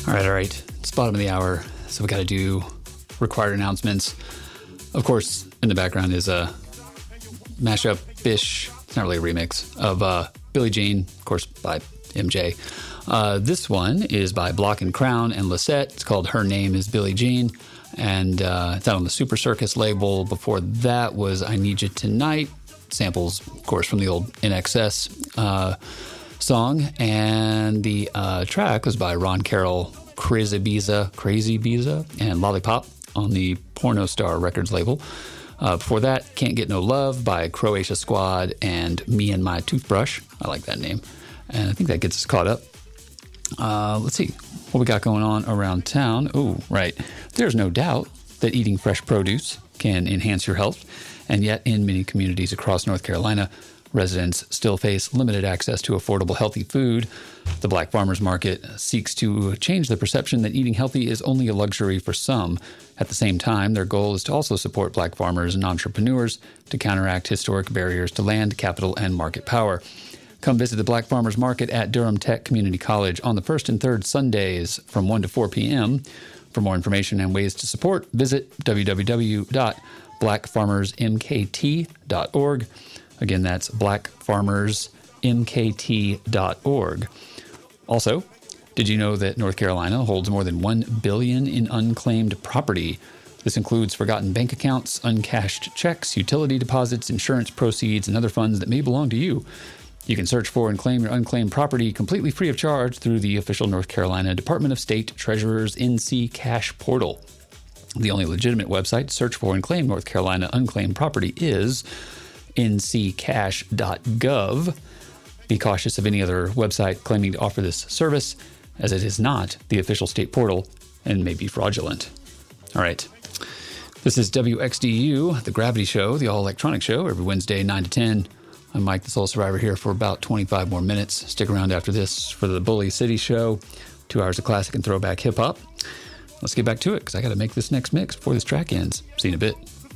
All right. It's bottom of the hour, so we got to do required announcements. Of course, in the background is a mashup-ish, it's not really a remix, of Billie Jean, of course, by MJ. This one is by Block and Crown and Lisette. It's called Her Name is Billie Jean, and it's out on the Super Circus label. Before that was I Need You Tonight, samples, of course, from the old INXS song, and the track was by Ron Carroll, Crazy Biza, and Lollipop on the Porno Star Records label. Before that, Can't Get No Love by Croatia Squad and Me and My Toothbrush. I like that name. And I think that gets us caught up. Let's see what we got going on around town. Oh, right. There's no doubt that eating fresh produce can enhance your health. And yet, in many communities across North Carolina, residents still face limited access to affordable, healthy food. The Black Farmers Market seeks to change the perception that eating healthy is only a luxury for some. At the same time, their goal is to also support Black farmers and entrepreneurs to counteract historic barriers to land, capital, and market power. Come visit the Black Farmers Market at Durham Tech Community College on the first and third Sundays from 1 to 4 p.m. For more information and ways to support, visit www.blackfarmersmkt.org. Again, that's blackfarmersmkt.org. Also, did you know that North Carolina holds more than $1 billion in unclaimed property? This includes forgotten bank accounts, uncashed checks, utility deposits, insurance proceeds, and other funds that may belong to you. You can search for and claim your unclaimed property completely free of charge through the official North Carolina Department of State Treasurer's NC Cash portal. The only legitimate website to search for and claim North Carolina unclaimed property is nccash.gov. Be cautious of any other website claiming to offer this service, as it is not the official state portal and may be fraudulent. All right. This is WXDU, the Gravity Show, the all-electronic show, every Wednesday, 9 to 10. I'm Mike, the Soul Survivor, here for about 25 more minutes. Stick around after this for the Bully City Show, 2 hours of classic and throwback hip-hop. Let's get back to it, because I got to make this next mix before this track ends. See you in a bit.